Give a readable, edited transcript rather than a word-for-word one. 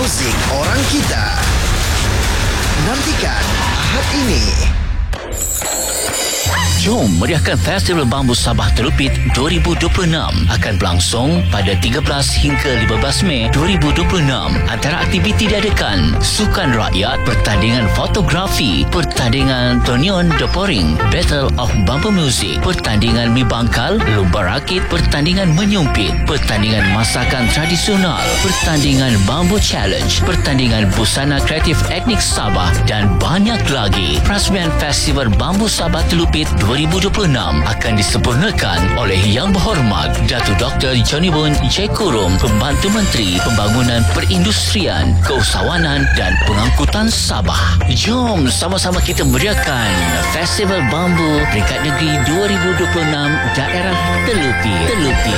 Muzik Orang Kita. Nantikan Ahad ini. Jom meriahkan Festival Bambu Sabah Telupit 2026 akan berlangsung pada 13 hingga 15 Mei 2026. Antara aktiviti diadakan sukan rakyat, pertandingan fotografi, pertandingan Tonion Deporing, Battle of Bambu Music, pertandingan mi bangkal, lumba rakit, pertandingan menyumpit, pertandingan masakan tradisional, pertandingan Bambu Challenge, pertandingan busana kreatif etnik Sabah dan banyak lagi. Perasmian Festival Bambu Sabah Telupit 2026 akan disempurnakan oleh Yang Berhormat Datuk Dr. Johnny Bun J. Kurum, Pembantu Menteri Pembangunan Perindustrian, Keusahawanan dan Pengangkutan Sabah. Jom sama-sama kita meriahkan Festival Bambu Peringkat Negeri 2026 Daerah Telupit.